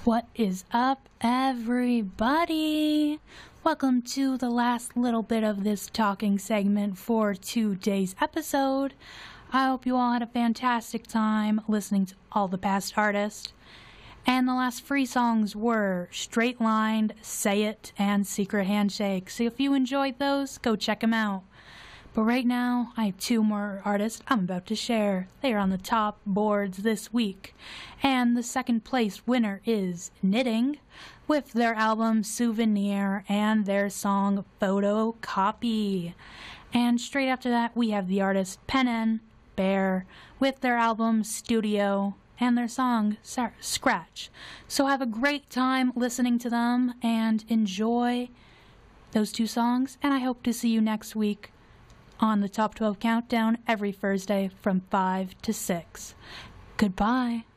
What is up, everybody? Welcome to the last little bit of this talking segment for today's episode. I hope you all had a fantastic time listening to all the past artists. And the last free songs were Straight Lined, Say It, and Secret Handshake. So if you enjoyed those, go check them out. But right now, I have two more artists I'm about to share. They are on the top boards this week. And the second place winner is Knitting with their album Souvenir and their song Photocopy. And straight after that, we have the artist Pen Bear with their album Studio and their song Scratch. So have a great time listening to them and enjoy those two songs. And I hope to see you next week on the Top 12 Countdown every Thursday from 5 to 6. Goodbye.